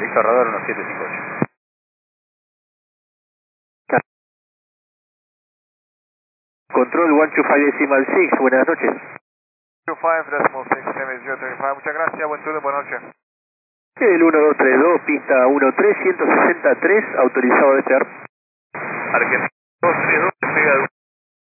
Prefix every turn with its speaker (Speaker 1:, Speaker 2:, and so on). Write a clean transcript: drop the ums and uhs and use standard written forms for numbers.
Speaker 1: Listo, radar 1758.
Speaker 2: Control 125.6, buenas noches.
Speaker 3: 25.67035, muchas gracias, buen turno, buenas noches.
Speaker 2: El 1232, pista 13, 163, autorizado a despegar.
Speaker 3: Argentina 232, despega